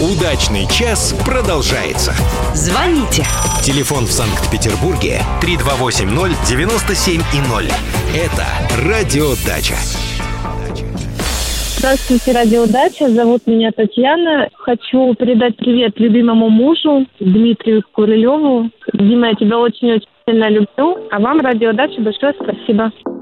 Удачный час продолжается. Звоните. Телефон в Санкт-Петербурге 3280-97-0. Это «Радиодача». Здравствуйте, радиодача. Зовут меня Татьяна. Хочу передать привет любимому мужу Дмитрию Курылеву. Дима, я тебя очень-очень сильно люблю. А вам, радиодача, большое спасибо.